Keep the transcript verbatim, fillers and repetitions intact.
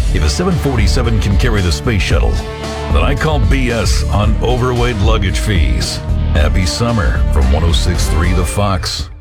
If a seven forty-seven can carry the space shuttle, then I call B S on overweight luggage fees. Happy summer from one oh six point three The Fox.